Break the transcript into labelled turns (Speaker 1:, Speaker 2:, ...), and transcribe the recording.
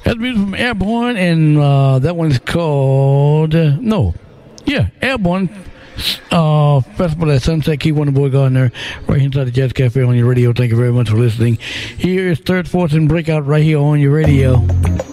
Speaker 1: That's music from Airborne, and that one's called Airborne Festival at Sunset. Keep on the boy Gardner right inside the Jazz Cafe on your radio. Thank you very much for listening. Here is Third, Fourth, and Breakout right here on your radio.